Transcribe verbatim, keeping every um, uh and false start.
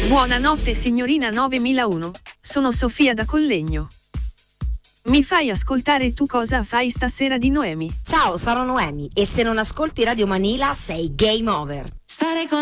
Buonanotte signorina novemilauno, sono Sofia da Collegno. Mi fai ascoltare Tu cosa fai stasera di Noemi? Ciao, sono Noemi e se non ascolti Radio Manila sei game over. Stare con